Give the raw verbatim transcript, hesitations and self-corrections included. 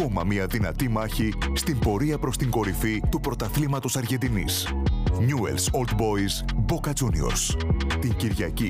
ακόμα μια δυνατή μάχη στην πορεία προς την κορυφή του πρωταθλήματος Αργεντινής. Newell's Old Boys Boca Juniors. Την Κυριακή